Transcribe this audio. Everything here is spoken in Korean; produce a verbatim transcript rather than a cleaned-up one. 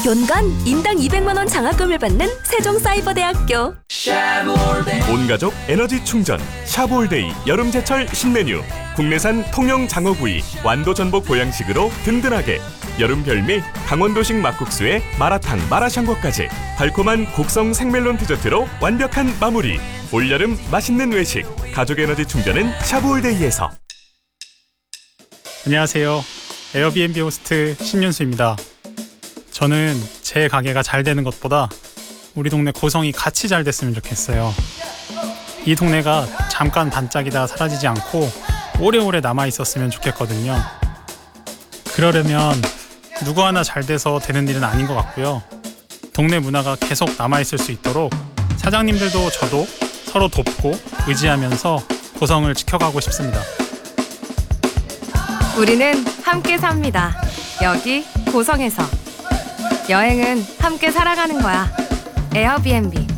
연간 인당 이백만 원 장학금을 받는 세종사이버대학교. 온가족 에너지 충전 샤브올데이 여름제철 신메뉴. 국내산 통영 장어구이 완도 전복 보양식으로 든든하게. 여름 별미 강원도식 막국수에 마라탕 마라샹궈까지 달콤한 곡성 생멜론 디저트로 완벽한 마무리. 올여름 맛있는 외식 가족 에너지 충전은 샤브올데이에서. 안녕하세요. 에어비앤비 호스트 신윤수입니다. 저는 제 가게가 잘 되는 것보다 우리 동네 고성이 같이 잘 됐으면 좋겠어요. 이 동네가 잠깐 반짝이다가 사라지지 않고 오래오래 남아 있었으면 좋겠거든요. 그러려면 누구 하나 잘 돼서 되는 일은 아닌 것 같고요. 동네 문화가 계속 남아 있을 수 있도록 사장님들도 저도 서로 돕고 의지하면서 고성을 지켜가고 싶습니다. 우리는 함께 삽니다. 여기 고성에서. 여행은 함께 살아가는 거야. 에어비앤비.